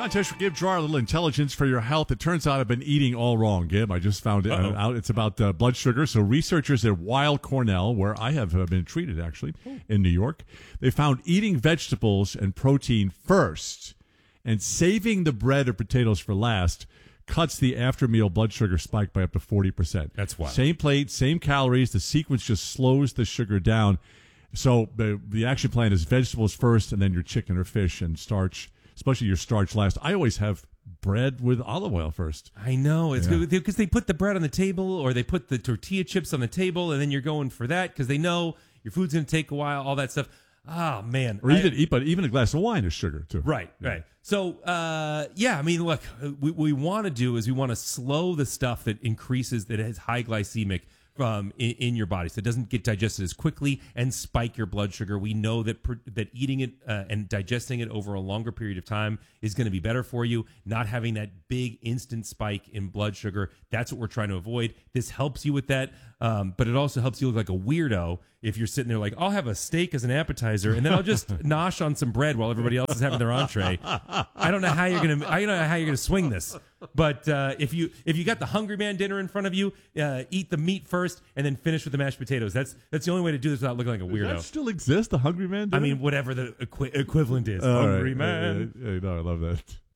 Contest for Gib Drawer, a little intelligence for your health. It turns out I've been eating all wrong, Gib. I just found it out. It's about blood sugar. So researchers at Weill Cornell, where I have been treated actually in New York, they found eating vegetables and protein first and saving the bread or potatoes for last cuts the after-meal blood sugar spike by up to 40%. That's wild. Same plate, same calories. The sequence just slows the sugar down. So the action plan is vegetables first and then your chicken or fish and starch, especially your starch last. I always have bread with olive oil first. I know. It's good because they put the bread on the table or they put the tortilla chips on the table and then you're going for that because they know your food's going to take a while, all that stuff. Oh, man. Or even a glass of wine is sugar, too. Right. So, I mean, look, what we want to do is we want to slow the stuff that increases, that has high glycemic in your body, so it doesn't get digested as quickly and spike your blood sugar. We know that that eating it and digesting it over a longer period of time is going to be better for you. Not having that big instant spike in blood sugar, that's what we're trying to avoid. This helps you with that, but it also helps you look like a weirdo if you're sitting there like, I'll have a steak as an appetizer and then I'll just nosh on some bread while everybody else is having their entree. I don't know how you're gonna swing this. But if you got the Hungry Man dinner in front of you, eat the meat first and then finish with the mashed potatoes. That's the only way to do this without looking like a weirdo. Does that still exist, the Hungry Man dinner? I mean, whatever the equivalent is. Hungry Man. No, I love that.